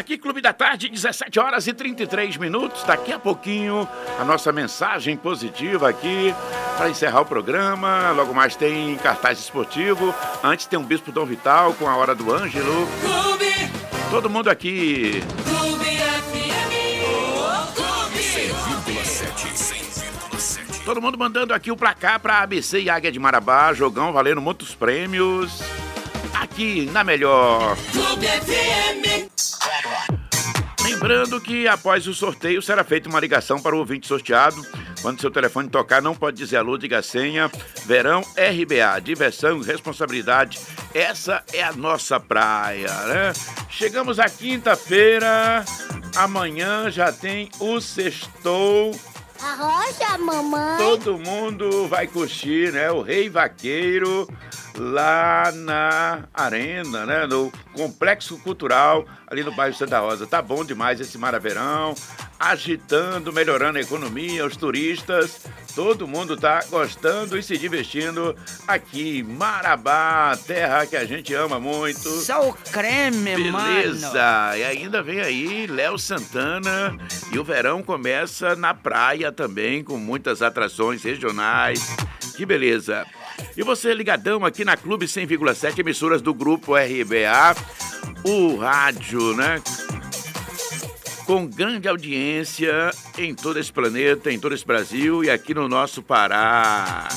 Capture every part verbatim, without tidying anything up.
Aqui, Clube da Tarde, dezessete horas e trinta e três minutos. Daqui a pouquinho, a nossa mensagem positiva aqui para encerrar o programa. Logo mais tem cartaz esportivo. Antes tem um Bispo Dom Vital com a Hora do Ângelo. Clube. Todo mundo aqui. Clube F M. Clube. cem vírgula sete. Todo mundo mandando aqui o placar para A B C e Águia de Marabá. Jogão valendo muitos prêmios. Aqui na melhor. Clube F M. Lembrando que após o sorteio será feita uma ligação para o ouvinte sorteado. Quando seu telefone tocar, não pode dizer alô, diga a senha. Verão R B A, diversão e responsabilidade. Essa é a nossa praia, né? Chegamos à quinta-feira. Amanhã já tem o sextou. Arrocha, mamãe. Todo mundo vai curtir, né? O Rei Vaqueiro lá na Arena, né? No Complexo Cultural, ali no bairro Santa Rosa. Tá bom demais esse maraverão, agitando, melhorando a economia, os turistas. Todo mundo tá gostando e se divertindo aqui. Marabá, terra que a gente ama muito. Só o creme, Beleza. mano. Beleza. E ainda vem aí Léo Santana. E o verão começa na praia também, com muitas atrações regionais. Que beleza. E você ligadão aqui na Clube cem vírgula sete, emissoras do Grupo R B A. O rádio, né? Com grande audiência em todo esse planeta, em todo esse Brasil e aqui no nosso Pará.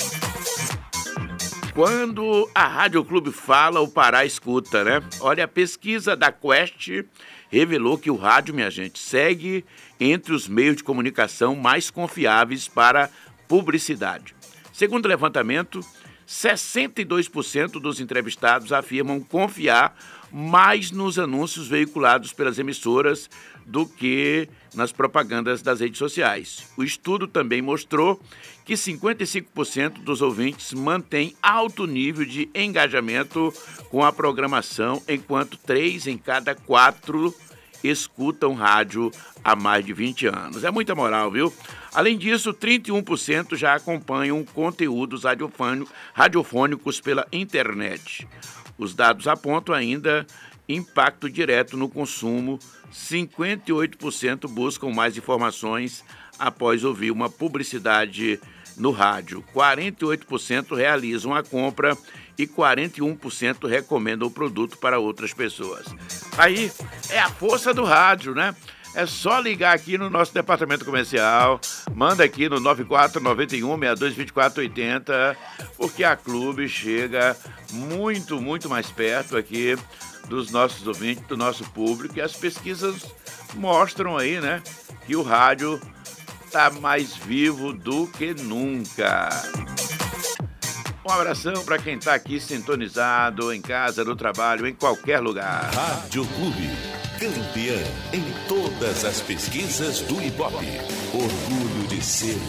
Quando a Rádio Clube fala, o Pará escuta, né? Olha, a pesquisa da Quest revelou que o rádio, minha gente, segue entre os meios de comunicação mais confiáveis para publicidade. Segundo o levantamento, sessenta e dois por cento dos entrevistados afirmam confiar mais nos anúncios veiculados pelas emissoras do que nas propagandas das redes sociais. O estudo também mostrou que cinquenta e cinco por cento dos ouvintes mantém alto nível de engajamento com a programação, enquanto três em cada quatro escutam rádio há mais de vinte anos. É muita moral, viu? Além disso, trinta e um por cento já acompanham conteúdos radiofônicos pela internet. Os dados apontam ainda impacto direto no consumo. cinquenta e oito por cento buscam mais informações após ouvir uma publicidade no rádio. quarenta e oito por cento realizam a compra e quarenta e um por cento recomendam o produto para outras pessoas. Aí é a força do rádio, né? É só ligar aqui no nosso departamento comercial, manda aqui no nove quatro nove um, seis dois dois quatro oito zero, porque a Clube chega muito, muito mais perto aqui dos nossos ouvintes, do nosso público, e as pesquisas mostram aí, né, que o rádio está mais vivo do que nunca. Um abração para quem está aqui sintonizado, em casa, no trabalho, em qualquer lugar. Rádio Clube, campeã em todas as pesquisas do Ibope. Orgulho de ser